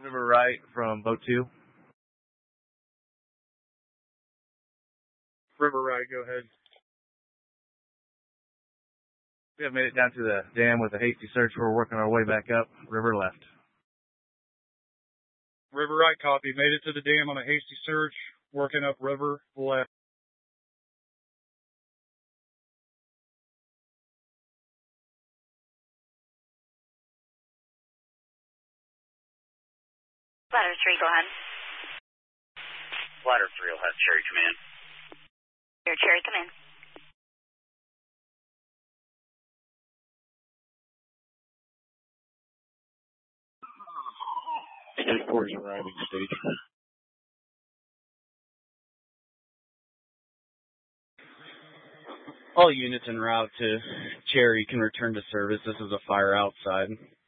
River right from boat 2. River right, go ahead. We have made it down to the dam with a hasty search. We're working our way back up. River left. River right, copy. Made it to the dam on a hasty search. Working up river left. Ladder 3, go ahead. Ladder 3 will have Cherry come in. Your Cherry, come in. Airport's arriving stage. All units en route to Cherry can return to service. This is a fire outside.